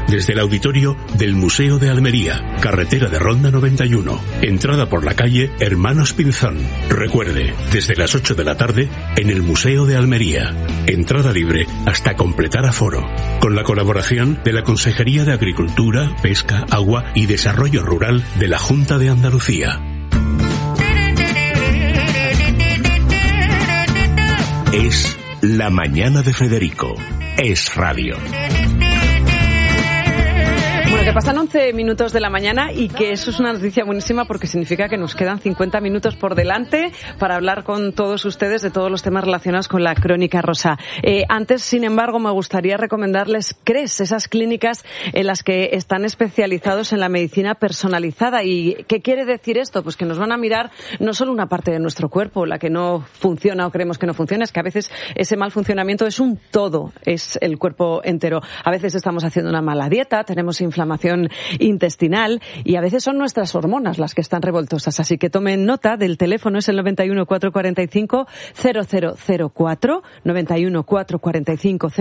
desde el auditorio del Museo de Almería, carretera de Ronda 91, entrada por la calle Hermanos Pinzón. Recuerde, desde las 8 de la tarde en el Museo de Almería. Entrada libre hasta completar aforo. Con la colaboración de la Consejería de Agricultura, Pesca, Agua y Desarrollo Rural de la Junta de Andalucía. Es La Mañana de Federico. Es radio. Bueno, que pasan 11 minutos de la mañana y que eso es una noticia buenísima porque significa que nos quedan 50 minutos por delante para hablar con todos ustedes de todos los temas relacionados con la Crónica Rosa. Antes, sin embargo, me gustaría recomendarles CRES, esas clínicas en las que están especializados en la medicina personalizada. ¿Y qué quiere decir esto? Pues que nos van a mirar no solo una parte de nuestro cuerpo, la que no funciona o creemos que no funciona, es que a veces ese mal funcionamiento es un todo, es el cuerpo entero. A veces estamos haciendo una mala dieta, tenemos inflamación intestinal y a veces son nuestras hormonas las que están revoltosas. Así que tomen nota del teléfono, es el 91 445 0004, 91 445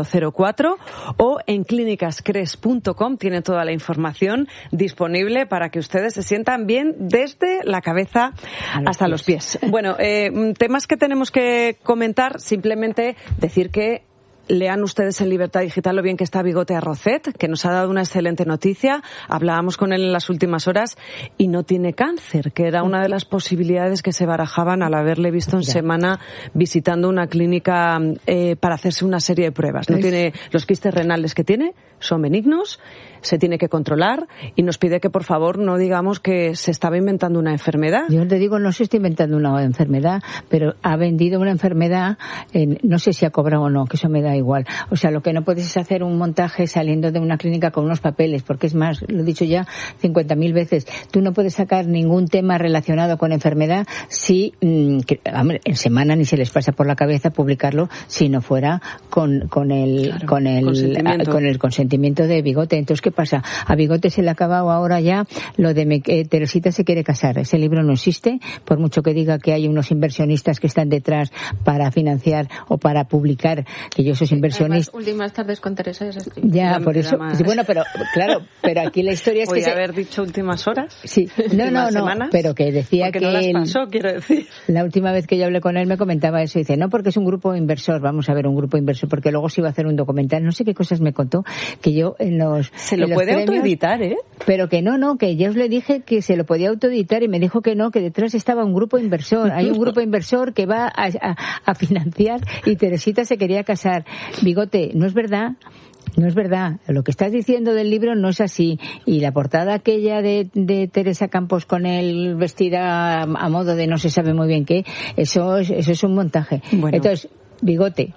0004 o en clínicascres.com tiene toda la información disponible para que ustedes se sientan bien desde la cabeza hasta los pies. Bueno, temas que tenemos que comentar, simplemente decir que lean ustedes en Libertad Digital lo bien que está Bigote Arrocet, que nos ha dado una excelente noticia. Hablábamos con él en las últimas horas y no tiene cáncer, que era una de las posibilidades que se barajaban al haberle visto en semana visitando una clínica para hacerse una serie de pruebas. No tiene, los quistes renales que tiene son benignos, se tiene que controlar y nos pide que por favor no digamos que se estaba inventando una enfermedad. Yo te digo, no se está inventando una enfermedad, pero ha vendido una enfermedad, no sé si ha cobrado o no, que eso me da igual. O sea, lo que no puedes es hacer un montaje saliendo de una clínica con unos papeles, porque es más, lo he dicho ya 50.000 veces, tú no puedes sacar ningún tema relacionado con enfermedad si, hombre, en semana ni se les pasa por la cabeza publicarlo si no fuera con el consentimiento de Bigote. Entonces, ¿qué pasa? A Bigote se le ha acabado ahora ya lo de Teresita se quiere casar. Ese libro no existe, por mucho que diga que hay unos inversionistas que están detrás para financiar o para publicar, que yo soy inversionista. Además, últimas tardes con Teresa es ya, por eso. Bueno, pero claro, pero aquí la historia es que podría haber dicho últimas horas. Sí, no, semanas, pero que decía porque que no las pasó, quiero decir. La última vez que yo hablé con él me comentaba eso, dice, no, porque es un grupo inversor, vamos a ver, un grupo inversor, porque luego se iba a hacer un documental, no sé qué cosas me contó, que yo en los se lo puede premios, autoeditar, pero que no, que yo os le dije que se lo podía autoeditar y me dijo que no, que detrás estaba un grupo inversor. Hay un grupo inversor que va a financiar y Teresita se quería casar. Bigote, no es verdad. No es verdad. Lo que estás diciendo del libro no es así. Y la portada aquella de Teresa Campos con él vestida a modo de no se sabe muy bien qué, eso es un montaje. Bueno. Entonces, Bigote,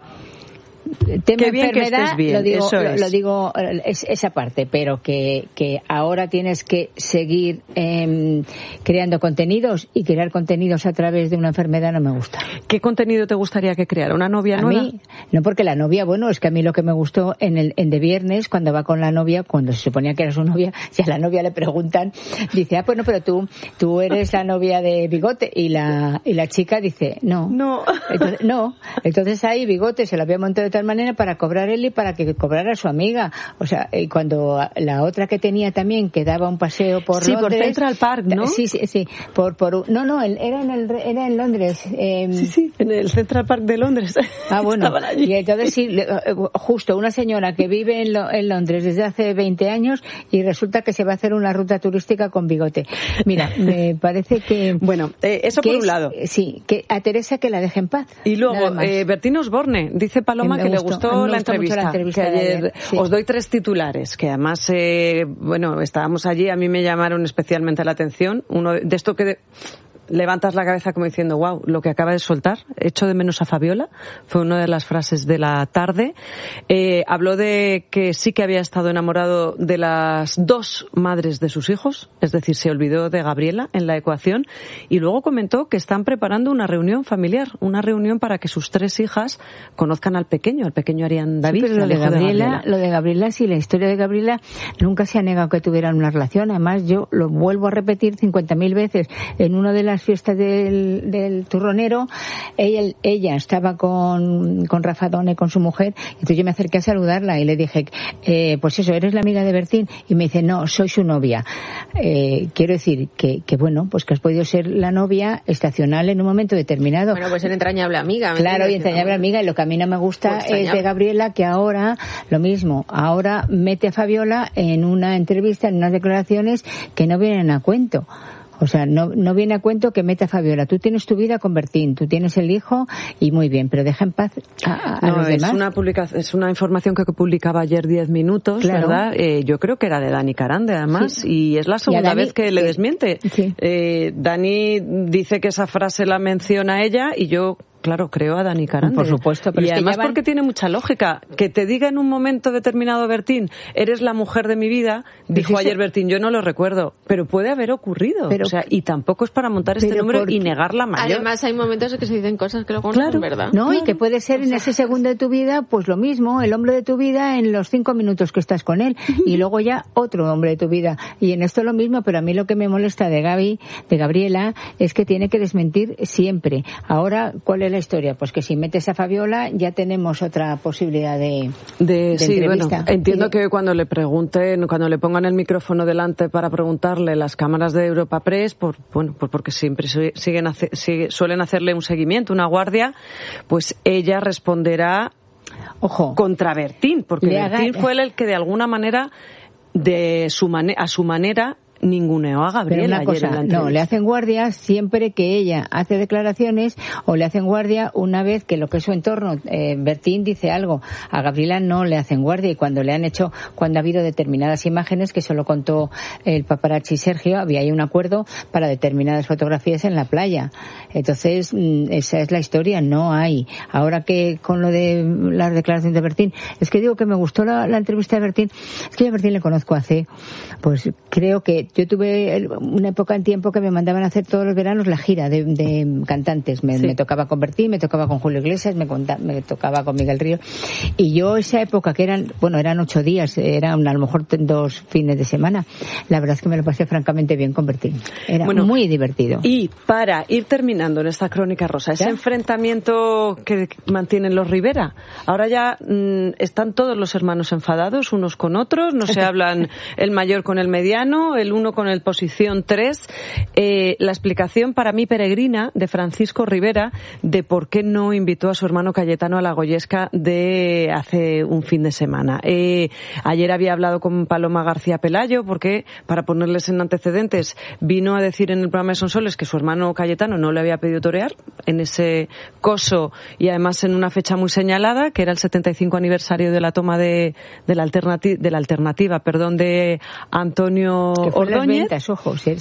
tema qué bien enfermedad, que estés bien, lo digo esa parte, pero que ahora tienes que seguir creando contenidos y crear contenidos a través de una enfermedad no me gusta. ¿Qué contenido te gustaría que creara? ¿Una novia nueva? A mí, no, porque la novia, bueno, es que a mí lo que me gustó en de viernes, cuando va con la novia, cuando se suponía que era su novia, y a la novia le preguntan, dice, bueno, pero tú eres la novia de Bigote, y la chica dice, no. Entonces ahí Bigote se lo había montado de tal manera para cobrar él y para que cobrara a su amiga. O sea, cuando la otra que tenía también, que daba un paseo por Londres. Sí, por Central Park, ¿no? Sí. Era en Londres. Sí, en el Central Park de Londres. Ah, bueno. Y entonces sí, justo una señora que vive en Londres desde hace 20 años y resulta que se va a hacer una ruta turística con Bigote. Mira, me parece que... Bueno, eso por un lado. Sí, que a Teresa que la deje en paz. Y luego, Bertín Osborne, dice Paloma que le gustó la entrevista. Que ayer sí. Os doy 3 titulares, que además, estábamos allí, a mí me llamaron especialmente la atención. Uno de esto que... levantas la cabeza como diciendo, wow, lo que acaba de soltar, echo de menos a Fabiola, fue una de las frases de la tarde. Habló de que sí que había estado enamorado de las 2 madres de sus hijos, es decir, se olvidó de Gabriela en la ecuación, y luego comentó que están preparando una reunión familiar, una reunión para que sus 3 hijas conozcan al pequeño Arián David. Sí, pero lo de Gabriela, sí, la historia de Gabriela nunca se ha negado que tuvieran una relación, además yo lo vuelvo a repetir 50.000 veces, en una de las las fiestas del turronero, ella estaba con Rafa Done, con su mujer, entonces yo me acerqué a saludarla y le dije, pues eso, ¿eres la amiga de Bertín? Y me dice, no, soy su novia. Quiero decir que bueno, pues que has podido ser la novia estacional en un momento determinado. Bueno, pues ser entrañable amiga. Claro, y entrañable amiga, y lo que a mí no me gusta es de Gabriela, que ahora, lo mismo, ahora mete a Fabiola en una entrevista, en unas declaraciones que no vienen a cuento. O sea, no viene a cuento que meta a Fabiola. Tú tienes tu vida con Bertín, tú tienes el hijo y muy bien, pero deja en paz a los demás. Es una información que publicaba ayer 10 minutos, claro. ¿Verdad? Yo creo que era de Dani Carande, además, sí. Y es la segunda vez que le desmiente. Sí. Dani dice que esa frase la menciona ella y yo... Claro, creo a Dani Carande. Por supuesto. Pero y además porque tiene mucha lógica. Que te diga en un momento determinado Bertín, eres la mujer de mi vida, dijo ayer Bertín, yo no lo recuerdo, pero puede haber ocurrido. Pero, o sea, y tampoco es para montar este número y negar la mayor. Además hay momentos en que se dicen cosas que luego no son verdad. No, y que puede ser en ese segundo de tu vida, pues lo mismo, el hombre de tu vida en los 5 minutos que estás con él, y luego ya otro hombre de tu vida. Y en esto lo mismo, pero a mí lo que me molesta de Gabriela, es que tiene que desmentir siempre. Ahora, ¿cuál es la historia? Pues que si metes a Fabiola ya tenemos otra posibilidad de sí, entrevista. Bueno, entiendo que cuando le pregunten, cuando le pongan el micrófono delante para preguntarle las cámaras de Europa Press, porque siempre suelen hacerle un seguimiento, una guardia, pues ella responderá contra Bertín, porque Bertín fue el que de alguna manera, a su manera, ninguneó a Gabriela. Pero una cosa, no, le hacen guardia siempre que ella hace declaraciones, o le hacen guardia una vez que lo que es su entorno, Bertín dice algo. A Gabriela no le hacen guardia, y cuando ha habido determinadas imágenes, que se lo contó el paparazzi Sergio, había ahí un acuerdo para determinadas fotografías en la playa. Entonces, esa es la historia, no hay. Ahora que con lo de las declaraciones de Bertín, es que digo que me gustó la entrevista de Bertín, es que yo a Bertín le conozco hace, pues creo que yo tuve una época en tiempo que me mandaban a hacer todos los veranos la gira de cantantes. Me tocaba con Bertín, me tocaba con Julio Iglesias, me tocaba con Miguel Ríos. Y yo esa época, que eran 8 días, eran a lo mejor 2 fines de semana, la verdad es que me lo pasé francamente bien con Bertín. Era muy divertido. Y para ir terminando en esta crónica rosa, ese enfrentamiento que mantienen los Rivera, ahora ya están todos los hermanos enfadados unos con otros, no se hablan el mayor con el mediano, el uno con el posición 3. La explicación para mí peregrina de Francisco Rivera de por qué no invitó a su hermano Cayetano a la Goyesca de hace un fin de semana. Ayer había hablado con Paloma García Pelayo, porque, para ponerles en antecedentes, vino a decir en el programa de Sonsoles que su hermano Cayetano no le había pedido torear en ese coso, y además en una fecha muy señalada, que era el 75 aniversario de la toma de la alternativa de Antonio Ordóñez. Las ventas, ojo, se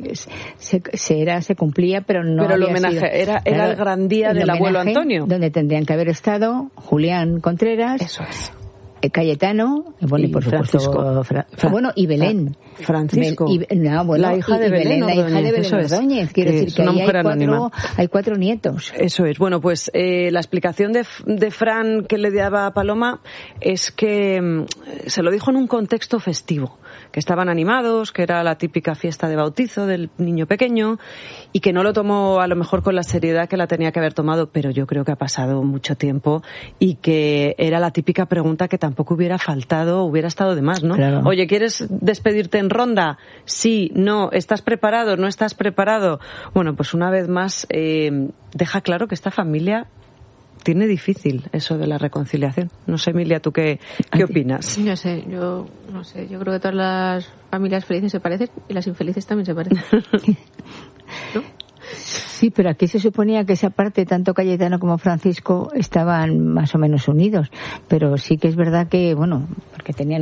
cumplía, pero no pero el había homenaje sido, era el gran día del abuelo Antonio, donde tendrían que haber estado Julián Contreras, eso es, Cayetano, y por supuesto y Belén. Francisco. La hija de Belén Ordóñez. Quiero decir que ahí hay 4 nietos. Eso es. Bueno, pues la explicación de Fran que le daba a Paloma es que se lo dijo en un contexto festivo, que estaban animados, que era la típica fiesta de bautizo del niño pequeño, y que no lo tomó a lo mejor con la seriedad que la tenía que haber tomado, pero yo creo que ha pasado mucho tiempo y que era la típica pregunta que tampoco hubiera faltado, hubiera estado de más, ¿no? Claro. Oye, ¿quieres despedirte en ronda? Sí, no, ¿estás preparado? ¿No estás preparado? Bueno, pues una vez más deja claro que esta familia tiene difícil eso de la reconciliación. No sé, Emilia, ¿tú qué opinas? No sé, yo creo que todas las familias felices se parecen y las infelices también se parecen. ¿No? Sí, pero aquí se suponía que esa parte, tanto Cayetano como Francisco, estaban más o menos unidos. Pero sí que es verdad que, porque tenían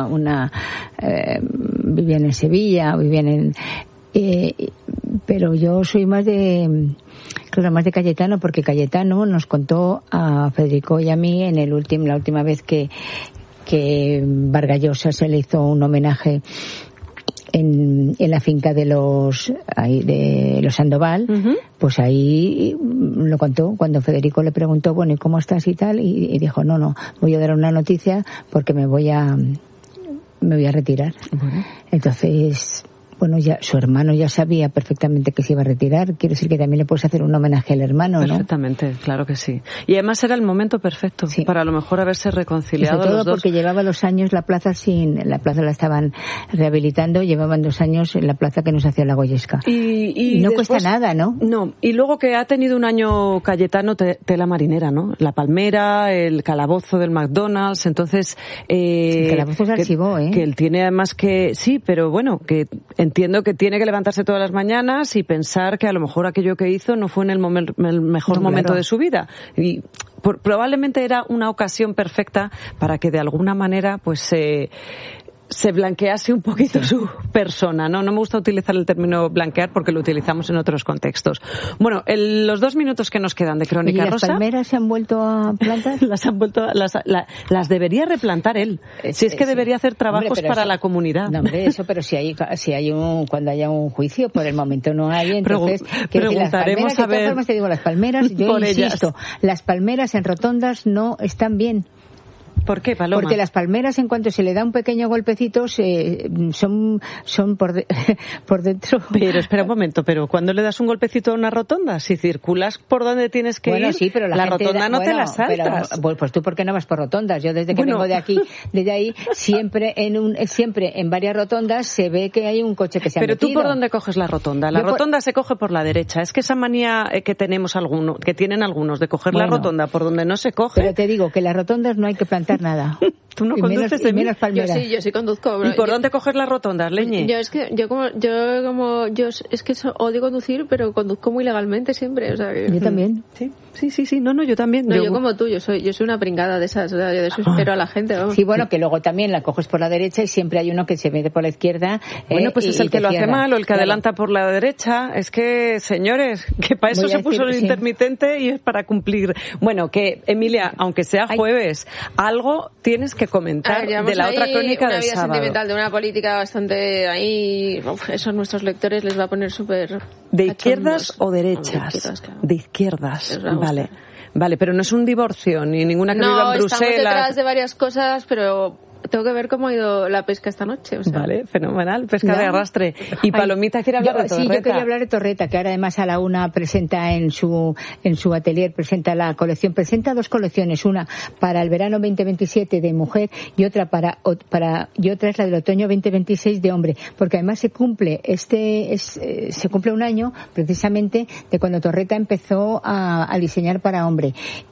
vivían en Sevilla, pero yo soy más de Cayetano, porque Cayetano nos contó a Federico y a mí la última vez que Vargas Llosa se le hizo un homenaje en la finca de los Sandoval. Uh-huh. Pues ahí lo contó cuando Federico le preguntó, ¿y cómo estás y tal? Y dijo, no, voy a dar una noticia porque me voy a retirar. Uh-huh. Entonces, bueno, ya su hermano ya sabía perfectamente que se iba a retirar. Quiero decir que también le puedes hacer un homenaje al hermano, ¿no? Perfectamente, claro que sí. Y además era el momento perfecto para a lo mejor haberse reconciliado. Y sobre todo los dos. porque llevaba 2 años la plaza la estaban rehabilitando, llevaban 2 años en la plaza que nos hacía la Goyesca. Y no después, cuesta nada, ¿no? No, y luego que ha tenido un año Cayetano tela marinera, ¿no? La palmera, el calabozo del McDonald's, entonces... el calabozo se archivó, que él tiene además que... Sí, pero bueno, que entiendo que tiene que levantarse todas las mañanas y pensar que a lo mejor aquello que hizo no fue en el mejor momento de su vida. Y probablemente era una ocasión perfecta para que de alguna manera pues se blanquease un poquito su persona, ¿no? No me gusta utilizar el término blanquear porque lo utilizamos en otros contextos. Bueno, los 2 minutos que nos quedan de Crónica Rosa... ¿Y las palmeras se han vuelto a plantar? las debería replantar él. Si es que debería hacer trabajos para la comunidad. No, hombre, eso, pero cuando haya un juicio, por el momento no hay, entonces... Preguntaremos a ver... De todas formas te digo, las palmeras, yo insisto, las palmeras en rotondas no están bien. ¿Por qué, Paloma? Porque las palmeras, en cuanto se le da un pequeño golpecito, son por dentro. Pero espera un momento, pero ¿cuándo le das un golpecito a una rotonda? Si circulas por donde tienes que ir, sí, pero la rotonda no te la saltas. Pero, pues tú, ¿por qué no vas por rotondas? Yo desde que vengo desde ahí, siempre en varias rotondas se ve que hay un coche que se ha metido. Pero tú, ¿por dónde coges la rotonda? La rotonda se coge por la derecha. Es que esa manía que tienen algunos de coger la rotonda por donde no se coge. Pero te digo que las rotondas no hay que plantar nada. Tú no conduces menos palmeras. Yo sí conduzco. ¿Y por dónde coges las rotondas, Leñe? Yo es que odio conducir, pero conduzco muy legalmente siempre, o sea que... Yo también. Sí. No, yo también. No, yo como tú, yo soy una pringada de esas, o sea, yo de eso espero a la gente, vamos. Sí, bueno, que luego también la coges por la derecha y siempre hay uno que se mete por la izquierda. Bueno, pues es el que lo hace mal o el que adelanta por la derecha. Es que, señores, que para eso se puso el intermitente y es para cumplir. Bueno, que Emilia, aunque sea jueves, algo tienes que comentar de la otra crónica del sábado. Una vida sentimental de una política bastante ahí, eso a nuestros lectores les va a poner súper... ¿De izquierdas o derechas? De izquierdas, claro. De izquierdas, vale, pero no es un divorcio, ni ninguna que viva en Bruselas. No, estamos detrás de varias cosas, pero... Tengo que ver cómo ha ido la pesca esta noche. O sea. Vale, fenomenal, pesca de arrastre. Y Palomita quiere hablar de Torreta. Sí, yo quería hablar de Torreta, que ahora además a la una presenta en su atelier, presenta 2 colecciones, una para el verano 2027 de mujer y otra y otra es la del otoño 2026 de hombre, porque además se cumple un año precisamente de cuando Torreta empezó a diseñar para hombre.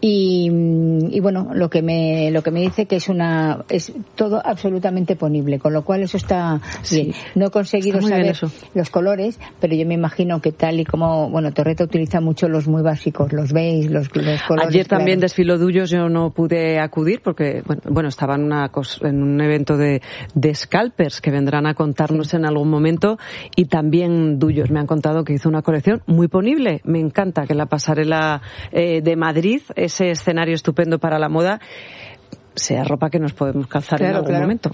Y bueno, lo que me dice que es todo absolutamente ponible, con lo cual eso está bien. No he conseguido saber los colores, pero yo me imagino que tal y como, Torreta utiliza mucho los muy básicos, los beige, los colores. Ayer también desfiló Dullos, yo no pude acudir porque, estaba en un evento de scalpers que vendrán a contarnos en algún momento, y también Dullos me han contado que hizo una colección muy ponible. Me encanta que la pasarela de Madrid, ese escenario estupendo para la moda, sea ropa que nos podemos calzar en algún momento.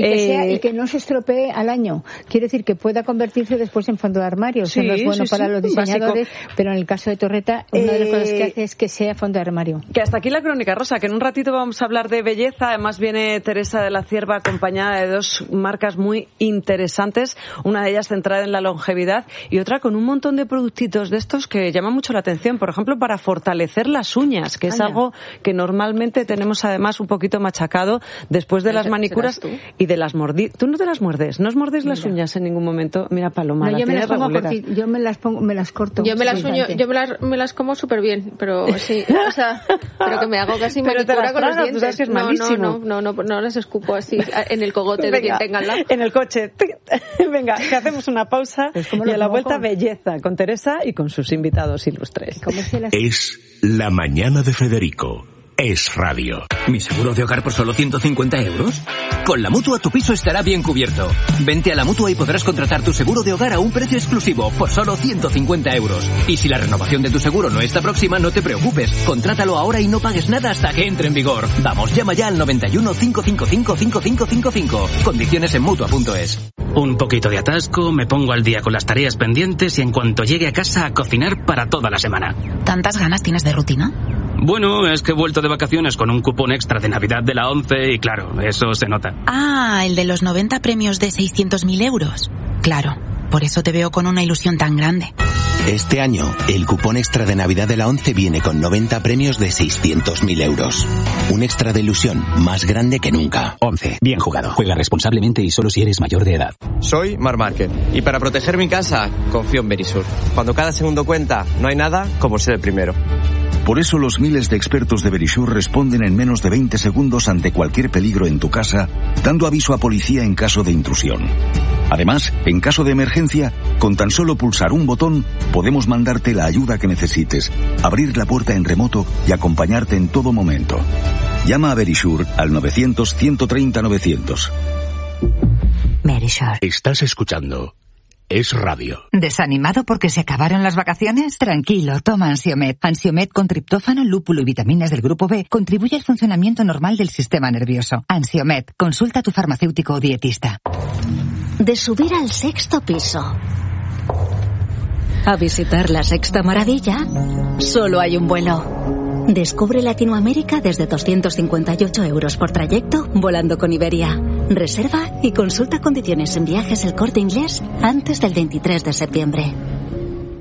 Y que no se estropee al año. Quiere decir que pueda convertirse después en fondo de armario. Eso no es bueno para los diseñadores, pero en el caso de Torreta, una de las cosas que hace es que sea fondo de armario. Que hasta aquí la crónica rosa, que en un ratito vamos a hablar de belleza. Además viene Teresa de la Cierva acompañada de 2 marcas muy interesantes, una de ellas centrada en la longevidad y otra con un montón de productitos de estos que llaman mucho la atención. Por ejemplo, para fortalecer las uñas, que es algo que normalmente tenemos además un poquito machacado después de las manicuras y de las mordidas. ¿Tú no te las muerdes? ¿No os mordes las uñas en ningún momento? Mira, Paloma, yo me las corto. Yo me las como súper bien, pero sí, pero que me hago casi manicura con los dientes. Que es malísimo. No las escupo así en el cogote de quien tenga al lado. En el coche. Venga, que hacemos una pausa y a la vuelta belleza con Teresa y con sus invitados ilustres. Es La Mañana de Federico. Es radio. ¿Mi seguro de hogar por solo 150 euros? Con la Mutua tu piso estará bien cubierto. Vente a la Mutua y podrás contratar tu seguro de hogar a un precio exclusivo por solo 150 euros. Y si la renovación de tu seguro no está próxima, no te preocupes. Contrátalo ahora y no pagues nada hasta que entre en vigor. Vamos, llama ya al 91 555 5555. Condiciones en Mutua.es. Un poquito de atasco, me pongo al día con las tareas pendientes y en cuanto llegue a casa a cocinar para toda la semana. ¿Tantas ganas tienes de rutina? Bueno, es que he vuelto de vacaciones con un cupón extra de Navidad de la 11 y claro, eso se nota. Ah, el de los 90 premios de 600.000 euros. Claro. Por eso te veo con una ilusión tan grande. Este año, el cupón extra de Navidad de la ONCE viene con 90 premios de 600.000 euros. Un extra de ilusión más grande que nunca. ONCE, bien jugado. Juega responsablemente y solo si eres mayor de edad. Soy Marc Márquez y para proteger mi casa, confío en Verisur. Cuando cada segundo cuenta, no hay nada como ser el primero. Por eso los miles de expertos de Verisur responden en menos de 20 segundos ante cualquier peligro en tu casa, dando aviso a policía en caso de intrusión. Además, en caso de emergencia, con tan solo pulsar un botón, podemos mandarte la ayuda que necesites, abrir la puerta en remoto y acompañarte en todo momento. Llama a Verisur al 900-130-900. Verisur. Estás escuchando Es Radio. ¿Desanimado porque se acabaron las vacaciones? Tranquilo, toma Ansiomet. Ansiomet con triptófano, lúpulo y vitaminas del grupo B contribuye al funcionamiento normal del sistema nervioso. Ansiomet, consulta a tu farmacéutico o dietista. De subir al 6º piso a visitar la Sexta Maravilla, solo hay un vuelo. Descubre Latinoamérica desde 258 euros por trayecto volando con Iberia. Reserva y consulta condiciones en Viajes El Corte Inglés antes del 23 de septiembre.